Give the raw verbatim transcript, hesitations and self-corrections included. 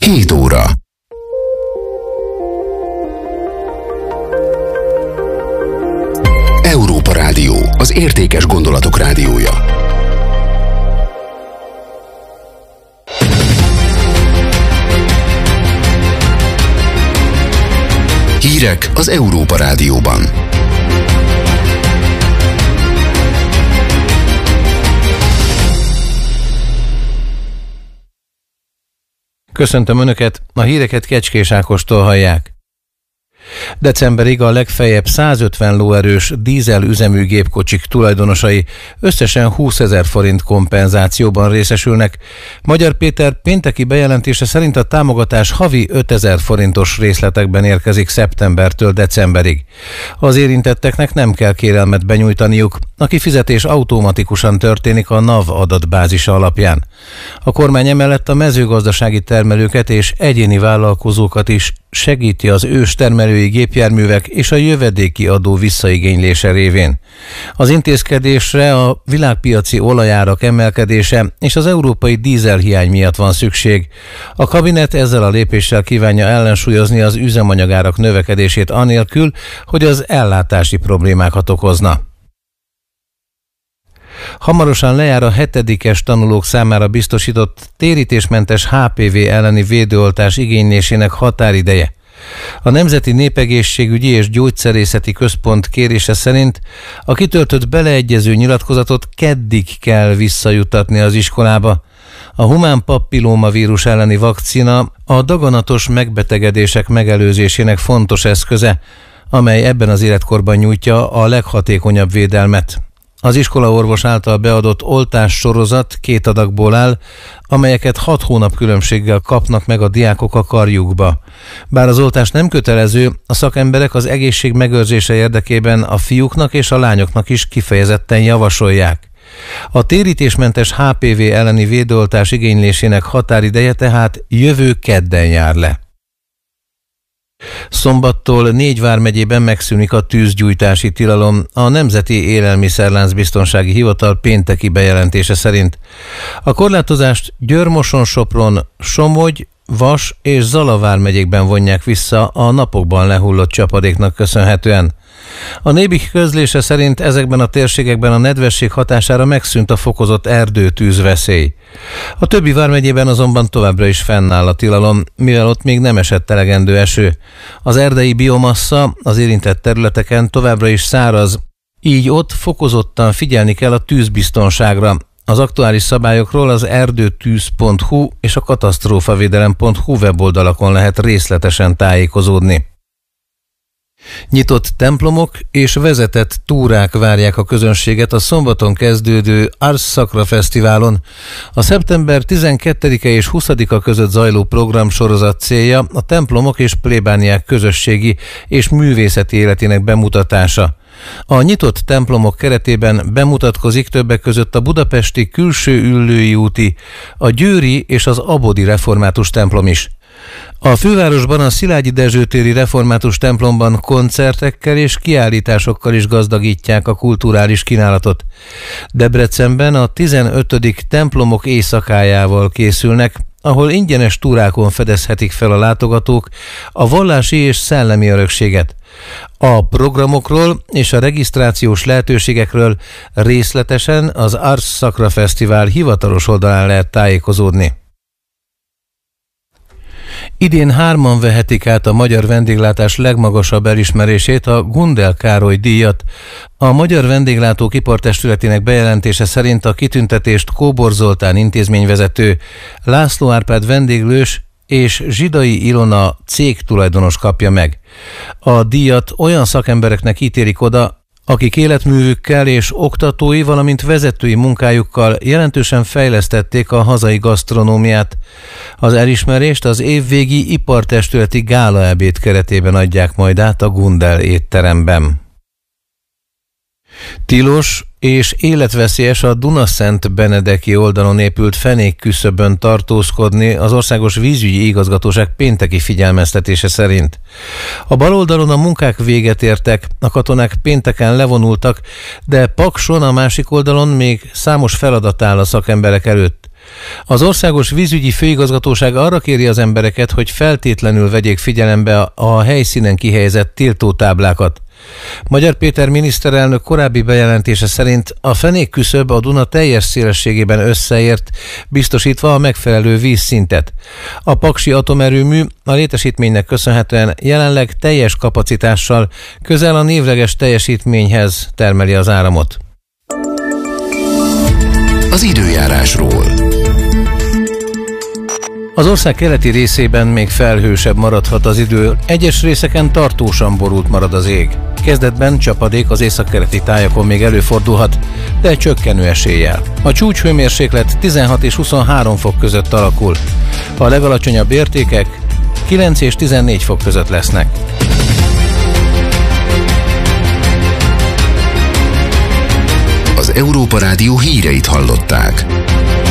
hét óra. Európa Rádió, az értékes gondolatok rádiója. Hírek az Európa Rádióban. Köszöntöm Önöket, a híreket Kecskés Ákostól hallják. Decemberig a legfeljebb százötven lóerős dízel üzemű gépkocsik tulajdonosai összesen húszezer forint kompenzációban részesülnek. Magyar Péter pénteki bejelentése szerint a támogatás havi ötezer forintos részletekben érkezik szeptembertől decemberig. Az érintetteknek nem kell kérelmet benyújtaniuk, a kifizetés automatikusan történik a NAV adatbázisa alapján. A kormány emellett a mezőgazdasági termelőket és egyéni vállalkozókat is segíti az őstermelői gépjárművek és a jövedéki adó visszaigénylése révén. Az intézkedésre a világpiaci olajárak emelkedése és az európai dízelhiány miatt van szükség. A kabinet ezzel a lépéssel kívánja ellensúlyozni az üzemanyagárak növekedését anélkül, hogy az ellátási problémákat okozna. Hamarosan lejár a hetedikes tanulók számára biztosított térítésmentes há pé vé elleni védőoltás igénylésének határideje. A Nemzeti Népegészségügyi és Gyógyszerészeti Központ kérése szerint a kitöltött beleegyező nyilatkozatot keddig kell visszajuttatni az iskolába. A humán papillómavírus elleni vakcina a daganatos megbetegedések megelőzésének fontos eszköze, amely ebben az életkorban nyújtja a leghatékonyabb védelmet. Az iskolaorvos által beadott oltás sorozat két adagból áll, amelyeket hat hónap különbséggel kapnak meg a diákok a karjukba. Bár az oltás nem kötelező, a szakemberek az egészség megőrzése érdekében a fiúknak és a lányoknak is kifejezetten javasolják. A térítésmentes há pé vé elleni védőoltás igénylésének határideje tehát jövő kedden jár le. Szombattól négy vármegyében megszűnik a tűzgyújtási tilalom, a Nemzeti Élelmiszerláncbiztonsági Hivatal pénteki bejelentése szerint. A korlátozást Győr-Moson-Sopron, Somogy, Vas és Zala vármegyékben vonják vissza a napokban lehullott csapadéknak köszönhetően. A Nébik közlése szerint ezekben a térségekben a nedvesség hatására megszűnt a fokozott erdőtűzveszély. A többi vármegyében azonban továbbra is fennáll a tilalom, mivel ott még nem esett elegendő eső. Az erdei biomassa az érintett területeken továbbra is száraz, így ott fokozottan figyelni kell a tűzbiztonságra. Az aktuális szabályokról az erdőtűz pont hu és a katasztrófavédelem pont hu weboldalakon lehet részletesen tájékozódni. Nyitott templomok és vezetett túrák várják a közönséget a szombaton kezdődő Ars Sacra Fesztiválon. A szeptember tizenkettedike és huszadika között zajló programsorozat célja a templomok és plébániák közösségi és művészeti életének bemutatása. A nyitott templomok keretében bemutatkozik többek között a budapesti Külső Üllői úti, a győri és az abodi református templom is. A fővárosban a Szilágyi Dezső téri református templomban koncertekkel és kiállításokkal is gazdagítják a kulturális kínálatot. Debrecenben a tizenötödik templomok éjszakájával készülnek, ahol ingyenes túrákon fedezhetik fel a látogatók a vallási és szellemi örökséget. A programokról és a regisztrációs lehetőségekről részletesen az Ars Sacra Fesztivál hivatalos oldalán lehet tájékozódni. Idén hárman vehetik át a magyar vendéglátás legmagasabb elismerését, a Gundel Károly díjat. A Magyar Vendéglátók Ipartestületének bejelentése szerint a kitüntetést Kóbor Zoltán intézményvezető, László Árpád vendéglős és Zsidai Ilona cégtulajdonos kapja meg. A díjat olyan szakembereknek ítélik oda, akik életművükkel és oktatói, valamint vezetői munkájukkal jelentősen fejlesztették a hazai gasztronómiát. Az elismerést az évvégi ipartestületi gálaebéd keretében adják majd át a Gundel étteremben. Tilos és életveszélyes a Dunaszent Benedeki oldalon épült fenékküszöbön tartózkodni az Országos Vízügyi Igazgatóság pénteki figyelmeztetése szerint. A bal oldalon a munkák véget értek, a katonák pénteken levonultak, de Pakson a másik oldalon még számos feladat áll a szakemberek előtt. Az Országos Vízügyi Főigazgatóság arra kéri az embereket, hogy feltétlenül vegyék figyelembe a helyszínen kihelyezett tiltótáblákat. Magyar Péter miniszterelnök korábbi bejelentése szerint a fenékküszöb a Duna teljes szélességében összeért, biztosítva a megfelelő vízszintet. A paksi atomerőmű a létesítménynek köszönhetően jelenleg teljes kapacitással, közel a névleges teljesítményhez termeli az áramot. Az időjárásról. Az ország keleti részében még felhősebb maradhat az idő, egyes részeken tartósan borult marad az ég. Kezdetben csapadék az északkeleti tájakon még előfordulhat, de csökkenő eséllyel. A csúcshőmérséklet tizenhat és huszonhárom fok között alakul. A legalacsonyabb értékek kilenc és tizennégy fok között lesznek. Az Európa Rádió híreit hallották.